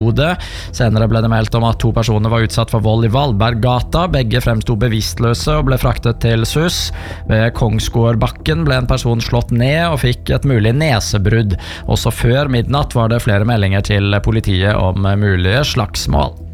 hodet. Senere ble det meldt om at 2 personer var utsatt for vold i Valberggata. Begge fremstod bevisstløse og ble fraktet til SUS. Ved Kongsgårdbakken ble en person slått ned og fikk et mulig nesebrudd. Også før midnatt var det flere meldinger til politiet om mulige slagsmål.